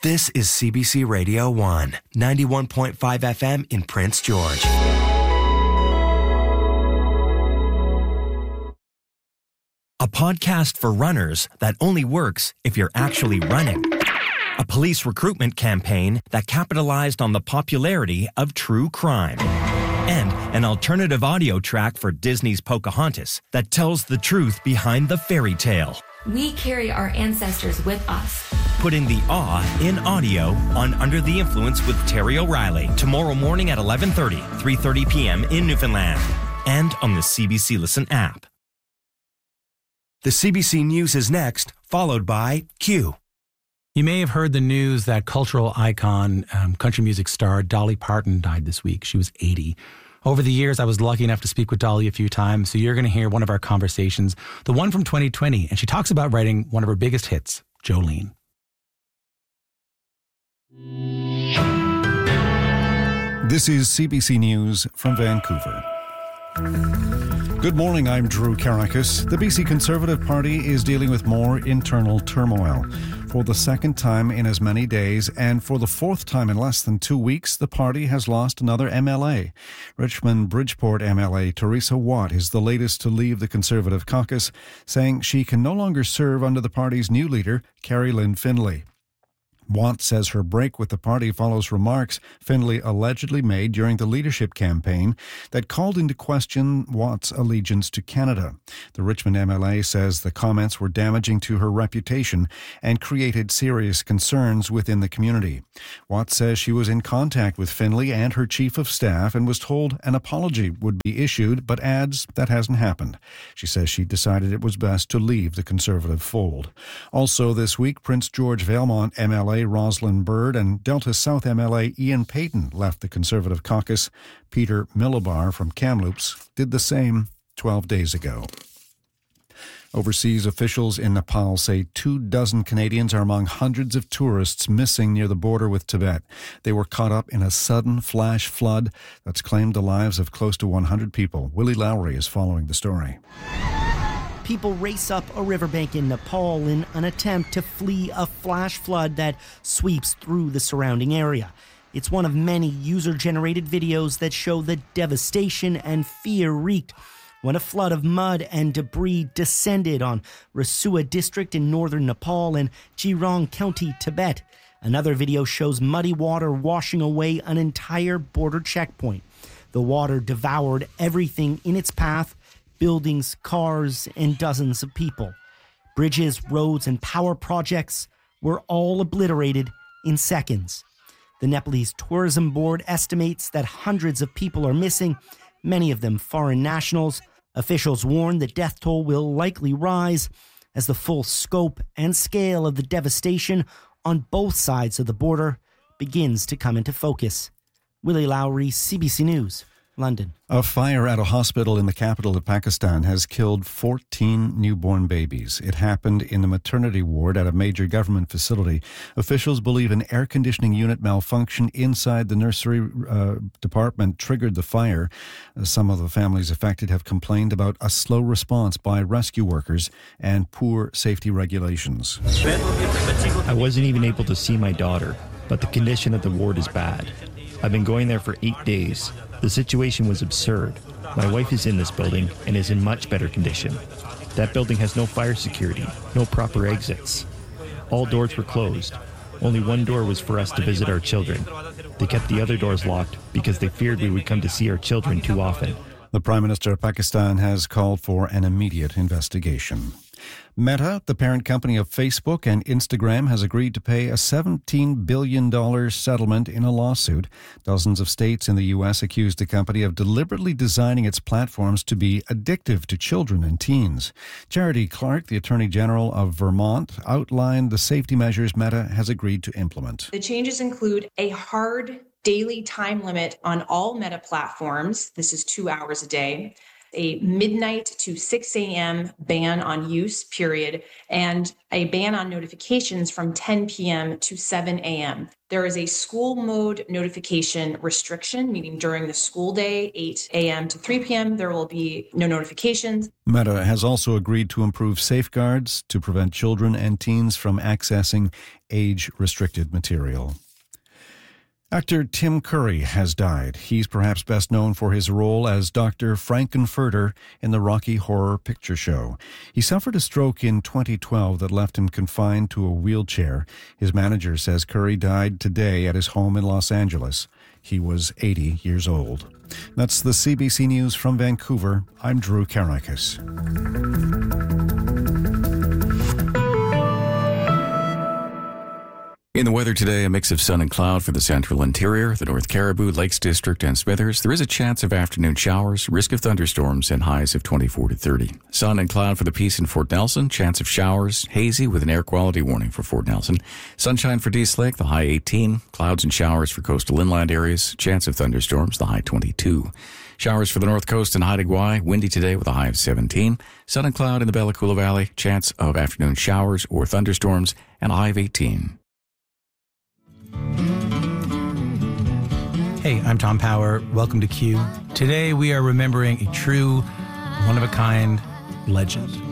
This is CBC Radio 1, 91.5 FM in Prince George. A podcast for runners that only works if you're actually running. A police recruitment campaign that capitalized on the popularity of true crime. And an alternative audio track for Disney's Pocahontas that tells the truth behind the fairy tale. We carry our ancestors with us. Putting the awe in audio on Under the Influence with Terry O'Reilly tomorrow morning at 11:30, 3:30 p.m. in Newfoundland and on the CBC Listen app. The CBC News is next, followed by Q. You may have heard the news that cultural icon, country music star Dolly Parton died this week. She was 80. Over the years, I was lucky enough to speak with Dolly a few times, so you're going to hear one of our conversations, the one from 2020, and she talks about writing one of her biggest hits, Jolene. This is CBC News from Vancouver. Good morning, I'm Drew Karakis. The BC Conservative Party is dealing with more internal turmoil. For the second time in as many days, and for the fourth time in less than 2 weeks, the party has lost another MLA. Richmond-Bridgeport MLA Teresa Watt is the latest to leave the Conservative caucus, saying she can no longer serve under the party's new leader, Carrie Lynn Findlay. Watt says her break with the party follows remarks Findlay allegedly made during the leadership campaign that called into question Watt's allegiance to Canada. The Richmond MLA says the comments were damaging to her reputation and created serious concerns within the community. Watt says she was in contact with Findlay and her chief of staff and was told an apology would be issued, but adds that hasn't happened. She says she decided it was best to leave the Conservative fold. Also this week, Prince George Valemount MLA Roslyn Bird and Delta South MLA Ian Payton left the Conservative caucus. Peter Millibar from Kamloops did the same 12 days ago. Overseas officials in Nepal say 24 Canadians are among hundreds of tourists missing near the border with Tibet. They were caught up in a sudden flash flood that's claimed the lives of close to 100 people. Willie Lowry is following the story. People race up a riverbank in Nepal in an attempt to flee a flash flood that sweeps through the surrounding area. It's one of many user-generated videos that show the devastation and fear wreaked when a flood of mud and debris descended on Rasua district in northern Nepal and Jirong County, Tibet. Another video shows muddy water washing away an entire border checkpoint. The water devoured everything in its path: buildings, cars, and dozens of people. Bridges, roads, and power projects were all obliterated in seconds. The Nepalese Tourism Board estimates that hundreds of people are missing, many of them foreign nationals. Officials warn the death toll will likely rise as the full scope and scale of the devastation on both sides of the border begins to come into focus. Willie Lowry, CBC News, London. A fire at a hospital in the capital of Pakistan has killed 14 newborn babies. It happened in the maternity ward at a major government facility. Officials believe an air conditioning unit malfunction inside the nursery department triggered the fire. Some of the families affected have complained about a slow response by rescue workers and poor safety regulations. I wasn't even able to see my daughter, but the condition of the ward is bad. I've been going there for 8 days. The situation was absurd. My wife is in this building and is in much better condition. That building has no fire security, no proper exits. All doors were closed. Only one door was for us to visit our children. They kept the other doors locked because they feared we would come to see our children too often. The Prime Minister of Pakistan has called for an immediate investigation. Meta, the parent company of Facebook and Instagram, has agreed to pay a $17 billion settlement in a lawsuit. Dozens of states in the U.S. accused the company of deliberately designing its platforms to be addictive to children and teens. Charity Clark, the Attorney General of Vermont, outlined the safety measures Meta has agreed to implement. The changes include a hard daily time limit on all Meta platforms. This is 2 hours a day. a midnight to 6 a.m. ban on use, period, and a ban on notifications from 10 p.m. to 7 a.m. There is a school mode notification restriction, meaning during the school day, 8 a.m. to 3 p.m., there will be no notifications. Meta has also agreed to improve safeguards to prevent children and teens from accessing age-restricted material. Actor Tim Curry has died. He's perhaps best known for his role as Dr. Frankenfurter in the Rocky Horror Picture Show. He suffered a stroke in 2012 that left him confined to a wheelchair. His manager says Curry died today at his home in Los Angeles. He was 80 years old. That's the CBC News from Vancouver. I'm Drew Karakis. In the weather today, a mix of sun and cloud for the central interior, the North Cariboo, Lakes District, and Smithers. There is a chance of afternoon showers, risk of thunderstorms, and highs of 24 to 30. Sun and cloud for the Peace in Fort Nelson, chance of showers, hazy with an air quality warning for Fort Nelson. Sunshine for Dease Lake, the high 18. Clouds and showers for coastal inland areas, chance of thunderstorms, the high 22. Showers for the north coast and Haida Gwaii, windy today with a high of 17. Sun and cloud in the Bella Coola Valley, chance of afternoon showers or thunderstorms, and a high of 18. Hey, I'm Tom Power. Welcome to Q. Today we are remembering a true, one-of-a-kind legend.